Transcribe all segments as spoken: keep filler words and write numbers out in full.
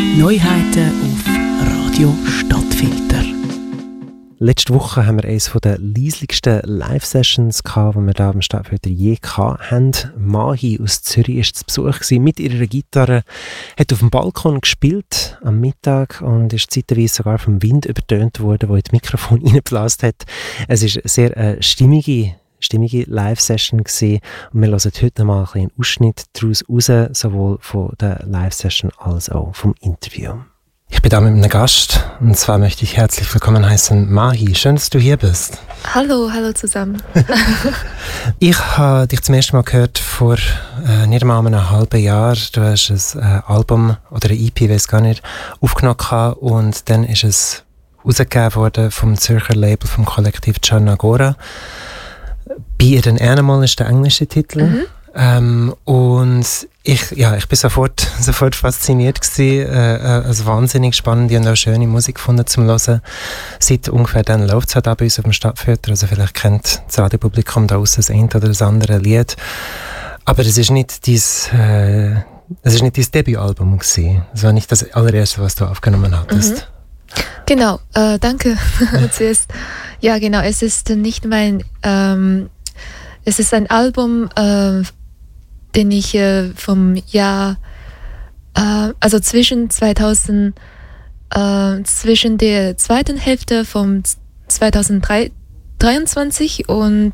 Neuheiten auf Radio Stadtfilter. Letzte Woche haben wir eines der leislichsten Live-Sessions gehabt, die wir hier am Stadtfilter je hatten. Mahi aus Zürich war zu Besuch gewesen, mit ihrer Gitarre, hat auf dem Balkon gespielt am Mittag und ist zeitweise sogar vom Wind übertönt worden, der in das Mikrofon reingeblasen hat. Es war eine sehr äh, stimmige stimmige Live-Session gewesen. Und wir hören heute mal ein einen Ausschnitt daraus raus, sowohl von der Live-Session als auch vom Interview. Ich bin da mit einem Gast, und zwar möchte ich herzlich willkommen heißen Mahi. Schön, dass du hier bist. Hallo, hallo zusammen. Ich habe dich zum ersten Mal gehört vor äh, nicht einmal einem halben Jahr. Du hast ein äh, Album oder eine E P, ich weiß gar nicht, aufgenommen und dann ist es rausgegeben worden vom Zürcher Label, vom Kollektiv Chanagora. Be It an Animal ist der englische Titel. Mhm. Ähm, und ich, ja, ich bin sofort, sofort fasziniert gewesen. Äh, äh, also wahnsinnig spannende und auch schöne Musik gefunden zum Hören. Seit ungefähr dann läuft es halt auch bei uns auf dem Stadtfilter. Also vielleicht kennt das Radiopublikum da aus das eine oder das andere Lied. Aber es ist nicht dein, äh, es ist nicht dein Debütalbum gewesen. Es war nicht das allererste, was du aufgenommen hattest. Mhm. Genau, äh, danke. Zuerst. Ja, genau, es ist nicht mein, ähm, es ist ein Album, äh, den ich äh, vom Jahr, äh, also zwischen zweitausend, äh, zwischen der zweiten Hälfte vom zweitausenddreiundzwanzig und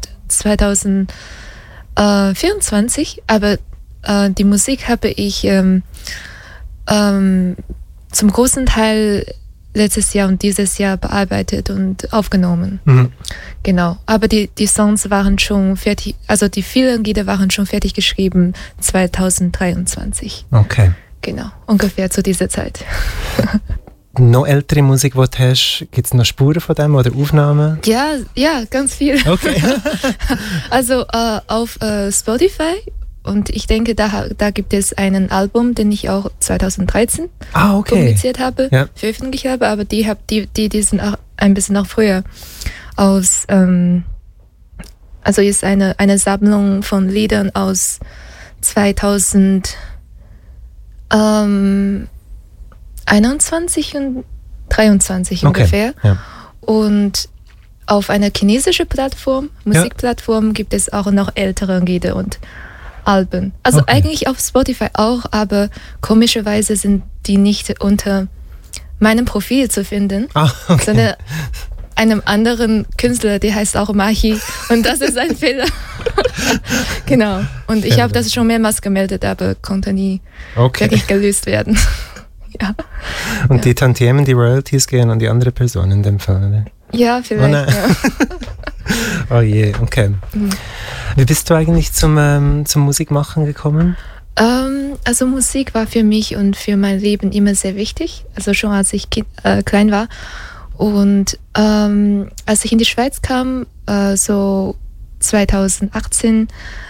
zweitausendvierundzwanzig, aber äh, die Musik habe ich ähm, ähm, zum großen Teil letztes Jahr und dieses Jahr bearbeitet und aufgenommen. Mhm. Genau. Aber die, die Songs waren schon fertig, also die vielen Lieder waren schon fertig geschrieben zweitausenddreiundzwanzig. Okay. Genau. Ungefähr zu dieser Zeit. Noch ältere Musik, die du hast, gibt es noch Spuren von dem oder Aufnahmen? Ja, ja, ganz viel. Okay. Also äh, auf äh, Spotify. Und ich denke, da, da gibt es einen Album, den ich auch zweitausenddreizehn ah, okay. publiziert habe, ja. veröffentlicht habe, aber die, hab, die, die, die sind auch ein bisschen noch früher aus, ähm, also ist eine, eine Sammlung von Liedern aus zweitausendeinundzwanzig und dreiundzwanzig okay. ungefähr. Ja. Und auf einer chinesischen Plattform, Musikplattform, ja. gibt es auch noch ältere Lieder und Alben. Also okay. eigentlich auf Spotify auch, aber komischerweise sind die nicht unter meinem Profil zu finden, ah, okay. sondern einem anderen Künstler, der heißt auch Mahi, und das ist ein Fehler. Genau. Und ich habe das schon mehrmals gemeldet, aber konnte nie okay. wirklich gelöst werden. Ja. Und ja. die Tantiemen, die Royalties gehen an die andere Person in dem Fall, oder? Ja, vielleicht. Oh, ja. Oh je, okay. Mhm. Wie bist du eigentlich zum, ähm, zum Musikmachen gekommen? Ähm, also Musik war für mich und für mein Leben immer sehr wichtig, also schon als ich kind, äh, klein war. Und ähm, als ich in die Schweiz kam, äh, so zweitausendachtzehn,